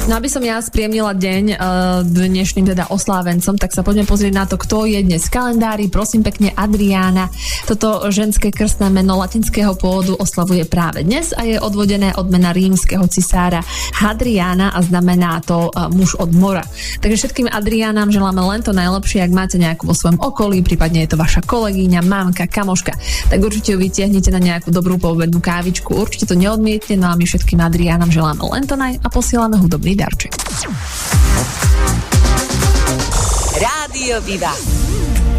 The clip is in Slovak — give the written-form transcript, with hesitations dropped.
No aby som ja spriemnila deň dnešným teda oslávencom, tak sa poďme pozrieť na to, kto je dnes v kalendári. Prosím pekne, Adriána. Toto ženské krstné meno latinského pôvodu oslavuje práve dnes a je odvodené od mena rímskeho cisára Hadriána a znamená to muž od mora. Takže všetkým Adriánám želáme len to najlepšie, ak máte nejakú vo svojom okolí, prípadne je to vaša kolegyňa, mamka, kamoška, tak určite ju vytiahnite na nejakú dobrú poobednú kávičku. Určite to neodmietne, no a my všetkým Adriánam želáme len to naj a posielame hudobný darček. Rádio Viva.